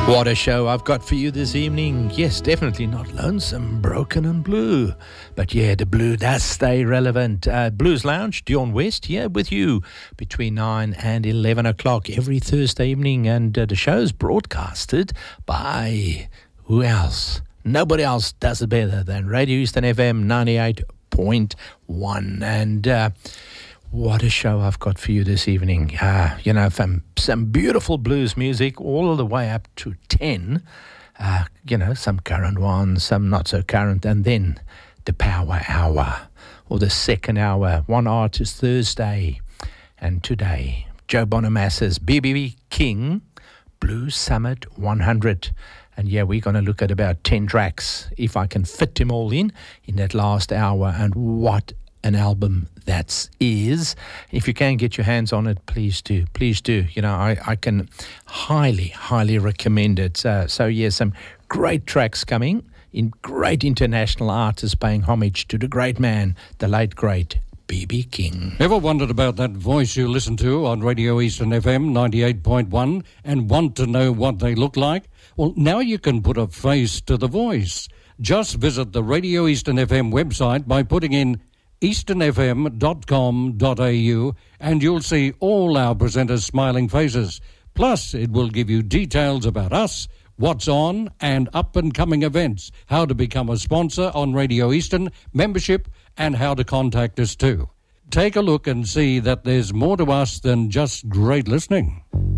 What a show I've got for you this evening. Yes, definitely not lonesome, broken and blue. But yeah, the blue does stay relevant. Blues Lounge, Dion West here with you between 9 and 11 o'clock every Thursday evening. And the show's broadcasted by who else? Nobody else does it better than Radio Eastern FM 98.1. And what a show I've got for you this evening. From some beautiful blues music all the way up to 10. Some current ones, some not so current. And then the Power Hour or the second hour. One Artist Thursday. And today, Joe Bonamassa's BB King Blues Summit 100. And yeah, we're going to look at about 10 tracks, if I can fit them all in that last hour. And what an album that is. If you can get your hands on it, please do. I can highly recommend it. So yeah, some great tracks coming in, great international artists paying homage to the great man, the late great BB King. Ever wondered about that voice you listen to on Radio Eastern FM 98.1 and want to know what they look like? Well, now you can put a face to the voice. Just visit the Radio Eastern FM website by putting in easternfm.com.au and you'll see all our presenters' smiling faces. Plus, it will give you details about us, what's on, and up-and-coming events, how to become a sponsor on Radio Eastern, membership, and how to contact us too. Take a look and see that there's more to us than just great listening.